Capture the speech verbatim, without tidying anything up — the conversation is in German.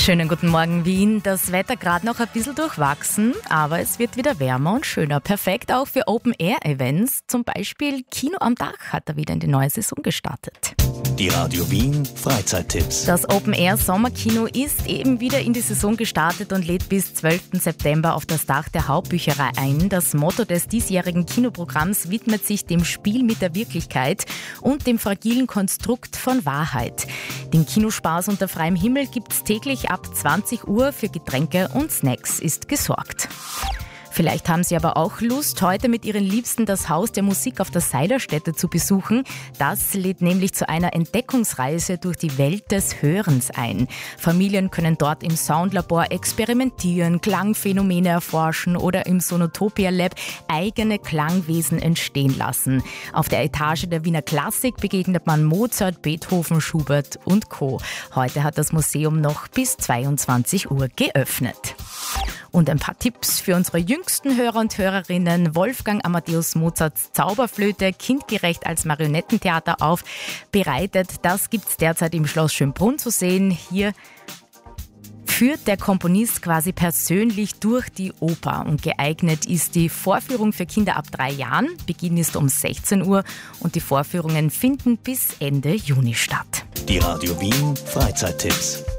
Schönen guten Morgen, Wien. Das Wetter gerade noch ein bisschen durchwachsen, aber es wird wieder wärmer und schöner. Perfekt auch für Open-Air-Events. Zum Beispiel Kino am Dach hat er wieder in die neue Saison gestartet. Die Radio Wien Freizeittipps. Das Open-Air-Sommerkino ist eben wieder in die Saison gestartet und lädt bis zwölften September auf das Dach der Hauptbücherei ein. Das Motto des diesjährigen Kinoprogramms widmet sich dem Spiel mit der Wirklichkeit und dem fragilen Konstrukt von Wahrheit. Den Kinospaß unter freiem Himmel gibt's täglich ab zwanzig Uhr. Für Getränke und Snacks ist gesorgt. Vielleicht haben Sie aber auch Lust, heute mit Ihren Liebsten das Haus der Musik auf der Seilerstätte zu besuchen. Das lädt nämlich zu einer Entdeckungsreise durch die Welt des Hörens ein. Familien können dort im Soundlabor experimentieren, Klangphänomene erforschen oder im Sonotopia Lab eigene Klangwesen entstehen lassen. Auf der Etage der Wiener Klassik begegnet man Mozart, Beethoven, Schubert und Co. Heute hat das Museum noch bis zweiundzwanzig Uhr geöffnet. Und ein paar Tipps für unsere jüngsten Hörer und Hörerinnen. Wolfgang Amadeus Mozarts Zauberflöte, kindgerecht als Marionettentheater aufbereitet. Das gibt's derzeit im Schloss Schönbrunn zu sehen. Hier führt der Komponist quasi persönlich durch die Oper. Und geeignet ist die Vorführung für Kinder ab drei Jahren. Beginn ist um sechzehn Uhr und die Vorführungen finden bis Ende Juni statt. Die Radio Wien Freizeittipps.